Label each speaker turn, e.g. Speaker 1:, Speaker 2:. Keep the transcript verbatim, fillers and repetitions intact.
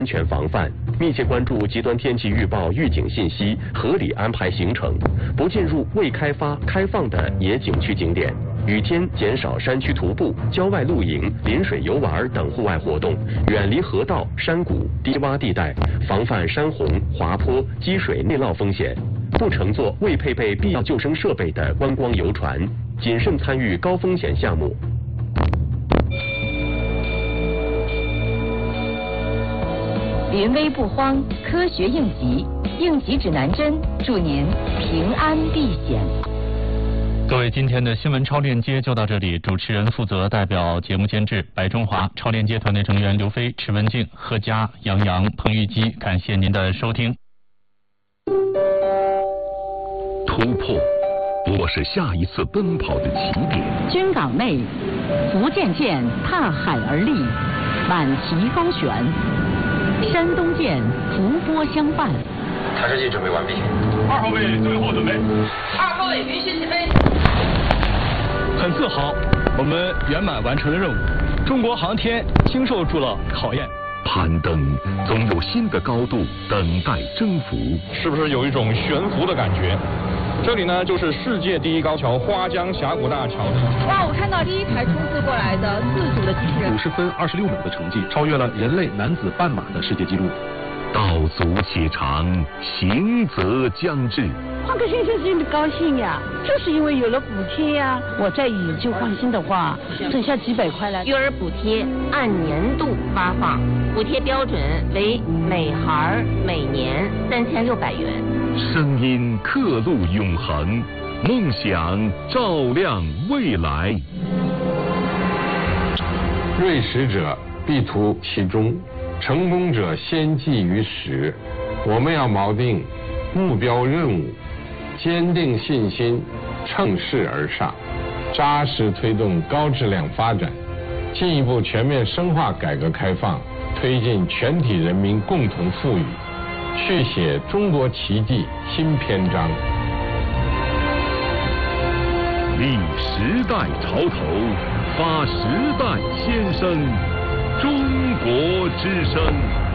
Speaker 1: 安全防范，密切关注极端天气预报预警信息，合理安排行程，不进入未开发、开放的野景区景点。雨天减少山区徒步、郊外露营、临水游玩等户外活动，远离河道、山谷、低洼地带，防范山洪、滑坡、积水内涝风险。不乘坐未配备必要救生设备的观光游船，谨慎参与高风险项目。
Speaker 2: 临危不慌，科学应急，应急指南针，祝您平安避险。
Speaker 3: 各位，今天的新闻超链接就到这里。主持人负责代表节目监制白中华，超链接团队成员刘飞、池文静、贺佳、杨洋、彭玉基，感谢您的收听。
Speaker 4: 突破，我是下一次奔跑的起点。
Speaker 2: 军港内，福建舰踏海而立，满旗高悬；山东舰伏波相伴。
Speaker 5: 塔式机准备完毕。
Speaker 6: 二号位最后准备。
Speaker 7: 二号位允许起飞。
Speaker 6: 很自豪，我们圆满完成了任务。中国航天经受住了考验。
Speaker 4: 攀登总有新的高度等待征服，
Speaker 8: 是不是有一种悬浮的感觉？这里呢，就是世界第一高桥花江峡谷大桥。
Speaker 7: 哇，我看到第一台冲刺过来的自主的机器人，
Speaker 9: 五十分二十六秒的成绩，超越了人类男子半马的世界纪录。
Speaker 4: 道阻且长，行则将至。
Speaker 10: 换个先生心里高兴呀，就是因为有了补贴呀。我再以旧换新的话，省下几百块来。
Speaker 11: 育儿补贴按年度发放，补贴标准为每孩每年三千六百元。
Speaker 4: 声音刻录永恒，梦想照亮未来。
Speaker 12: 锐识者必图其中，成功者先记于始。我们要锚定目标任务，坚定信心，乘势而上，扎实推动高质量发展，进一步全面深化改革开放，推进全体人民共同富裕，续写中国奇迹新篇章。
Speaker 4: 立时代潮头，发时代先声，中国之声。